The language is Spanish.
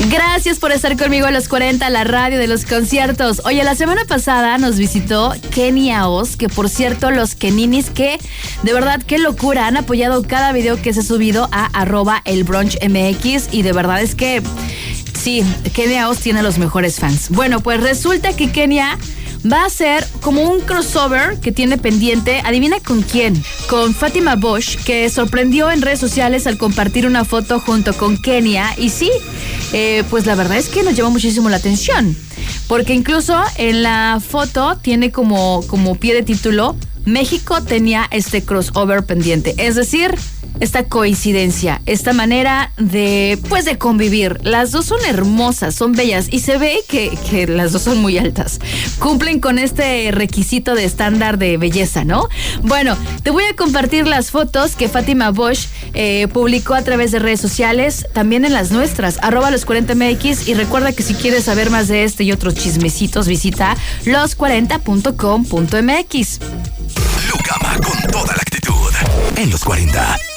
Gracias por estar conmigo a los 40, la radio de los conciertos. Oye, la semana pasada nos visitó Kenia Oz, que por cierto, los Keninis, que de verdad, qué locura, han apoyado cada video que se ha subido a @elbrunchmx y de verdad es que sí, Kenia Oz tiene los mejores fans. Bueno, pues resulta que Kenia va a ser como un crossover que tiene pendiente, adivina con quién, con Fátima Bosch, que sorprendió en redes sociales al compartir una foto junto con Kenia. Y sí, pues la verdad es que nos llamó muchísimo la atención, porque incluso en la foto tiene como pie de título: México tenía este crossover pendiente, es decir, esta coincidencia, esta manera de convivir. Las dos son hermosas, son bellas y se ve que las dos son muy altas. Cumplen con este requisito de estándar de belleza, ¿no? Bueno, te voy a compartir las fotos que Fátima Bosch publicó a través de redes sociales, también en las nuestras, @los40mx, y recuerda que si quieres saber más de este y otros chismecitos, visita los40.com.mx. Lucama con toda la actitud en los 40.